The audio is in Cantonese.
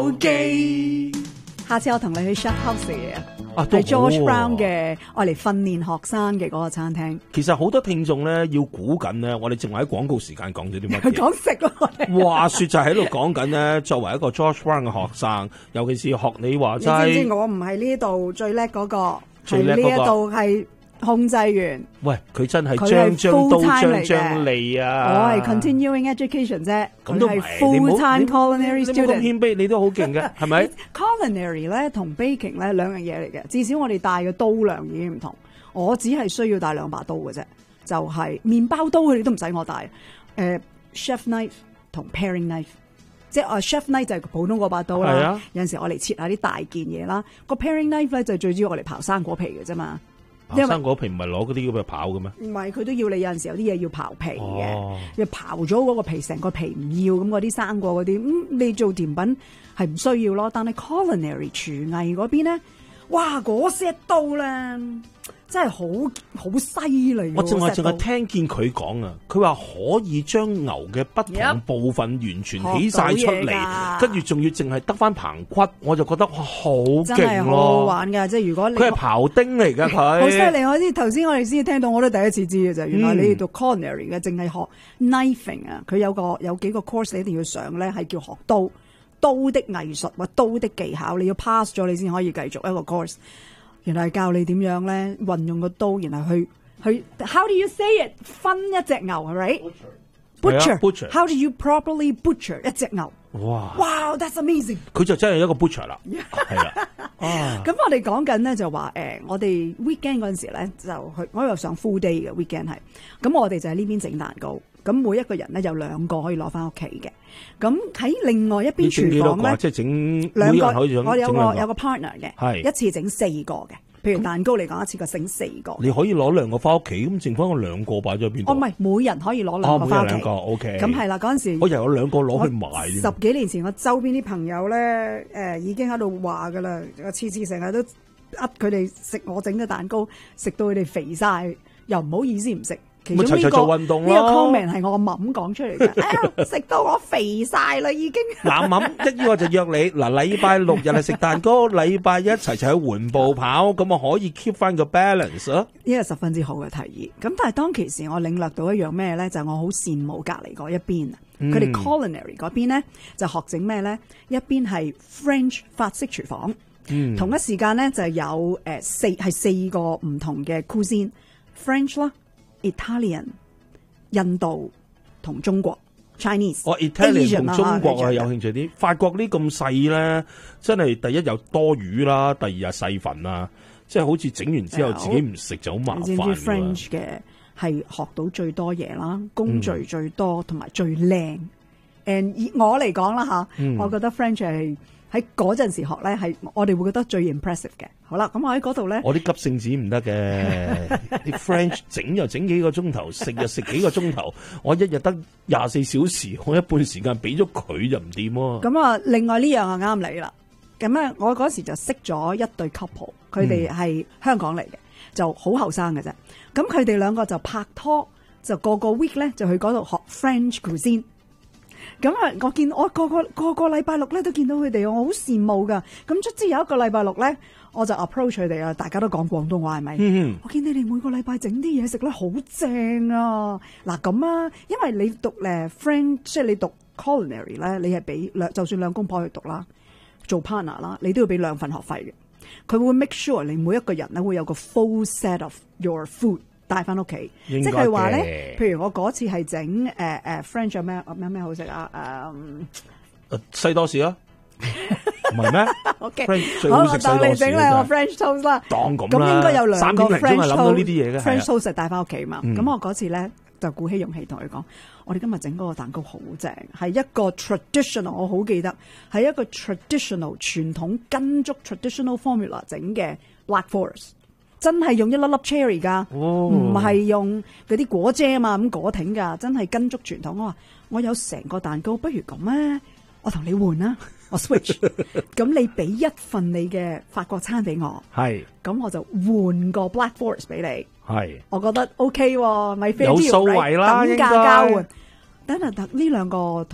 機。 下次我同你去 Chef House 嘅啊， 係 George Brown 嘅，愛嚟訓練學生嘅嗰個餐廳。 其實好多聽眾咧要估緊咧，我哋淨係喺廣告時間講咗啲乜嘢？ 講食咯，我哋話說就喺度講緊咧，作為一個 George Brown 嘅學生，尤其是學你話你知唔齋， 知我唔係呢度最叻嗰個，係最叻嗰個呢一度係控制員。 喂，佢真係佢係張張刀 full-time 嚟嘅張利啊！ 我係 continuing education 啫， 咁都唔佢係係你冇 full-time culinary 你冇咁 student。 謙卑，你都好勁嘅，係咪？ culinary 咧同 baking 咧兩樣嘢嚟嘅，至少我哋帶嘅刀量已經唔同。我只係需要帶兩把刀嘅啫，就係麵包刀佢哋都唔使我帶。chef knife 同 paring knife， 即係chef knife 就係普通嗰把刀啦。 係啊， 有陣時我嚟切下啲大件嘢啦。個 paring knife 咧就最主要我嚟刨生果皮嘅啫嘛。 刨生果皮唔係攞嗰啲咁嘅刨嘅咩？ 唔係，佢都要你有陣時有啲嘢要刨皮嘅， 哦要刨咗嗰個皮，成個皮唔要咁嗰啲生果嗰啲，你做甜品係唔需要咯。但係 culinary 廚藝嗰邊咧，哇嗰 set 刀咧真係好犀利。 我淨係聽見佢講啊，佢話可以將牛嘅不同部分完全起晒出嚟，跟住仲要淨係得翻棚骨，我就覺得哇好真係勁好好咯！ 玩㗎，即係如果你佢係刨丁嚟㗎，佢好犀利。我知頭先我哋先聽到，我都第一次知嘅啫。原來你哋讀 culinary 嘅，淨係學 knifing 啊，佢有幾個 course 你一定要上咧，係叫學刀的藝術或刀的技巧，你要 pass 咗你先可以繼續一個 course。原來係教你點樣咧運用個刀，然後去 how do you say it 分一隻牛係咪 butcher how do you properly butcher 一隻牛？哇 that's amazing！ 佢就真係一個 butcher 啦，係啦。 咁我哋講緊咧就話我哋 weekend 嗰陣時咧就去，我又上 full day 嘅 weekend 係，咁我哋就喺呢邊整蛋糕，咁每一個人咧有2個可以攞翻屋企嘅，咁喺另外一邊廚房咧， 即係整 2個， 可以我有整個 partner 嘅， 係一次整4個嘅，譬如蛋糕嚟講，一次過整4個。 你可以攞2個翻屋企，咁剩翻我2個擺咗喺邊度？ 唔係，每人可以攞2個翻屋企。 每人2個 OK。 咁係啦，嗰陣時我又有2個攞去賣。 10幾年前，我周邊啲朋友咧已經喺度話噶啦，我次次成日都呃佢哋食我整嘅蛋糕，食到佢哋肥晒，又唔好意思唔食。其中呢個 comment 係我媽講出嚟嘅，食到我肥晒啦已經。 嗱，媽一於我就約你嗱，禮拜6日係食蛋糕，禮拜一齊去緩步跑，咁我可以 keep 翻個 balance 咯。 呢個十分之好嘅提議。咁但係當其時我領略到一樣咩咧，就係我好羨慕隔離嗰一邊啊。佢哋 culinary 嗰邊咧就學整咩咧？一邊係 French 法式廚房，同一時間咧就有4個唔同嘅 cuisine French 啦。Italian、印度同中國 Chinese， Italian 同中國係有興趣啲。法國呢咁細咧，真係第一有多魚啦，第二有細份啦，即係好似整完之後自己唔食就好麻煩。 你知唔知 French 嘅係學到最多嘢啦，工序最多同埋最靚。以我嚟講啦吓，我覺得 French 係喺嗰陣時學咧，係我哋會覺得最 impressive 嘅。好啦，咁我喺嗰度咧， 我啲急性子唔得嘅，啲 French 整又整幾個鐘頭，食又食幾個鐘頭，我一日得24小時，我一半時間俾咗佢就唔掂喎。 咁啊，另外呢樣啊啱你啦。咁咧，我嗰時就識咗一對 couple， 佢哋係香港嚟嘅，就好後生嘅啫。咁佢哋2個就拍拖，就個 week 咧就去嗰度學 French cuisine。咁啊，我見我個禮拜6咧都見到佢哋，我好羨慕噶。咁卒之有一個禮拜6咧，我就 approach 佢哋啊，大家都講廣東話係咪？我見你哋每個禮拜整啲嘢食咧，好正啊！嗱咁啊，因為你讀French， 即係你讀 culinary 咧，你係俾就算2公婆去讀啦，做 partner 啦，你都要俾2份學費嘅。佢會 make sure 你每一個人咧會有個 full set of your food。帶翻屋企，即係話咧，譬如我嗰次係整French 有咩好食啊？ 西多士啊，唔係咩 ？OK， 最好食西多士。 當你整啦，個 French toast 啦， 當咁咁應該有2個 French 諗到呢啲嘢嘅 French toast 帶翻屋企嘛。咁我嗰次咧就鼓起勇氣同佢講，我哋今日整嗰個蛋糕好正，係一個 traditional， 我好記得係一個 traditional 傳統跟足 traditional formula 整嘅 Black Forest。真係用一粒粒 cherry 㗎，唔係用嗰啲果醬嘛，咁果挺㗎，真係跟足傳統。我話我有成個蛋糕，不如咁啊，我同你換啦，我 switch， 咁你俾1份你嘅法國餐俾我， 係， 咁我就換個 Black Forest 俾你， 係， 我覺得 OK 喎，咪 fair deal， 有數為啦， 等價交換，等呢2個。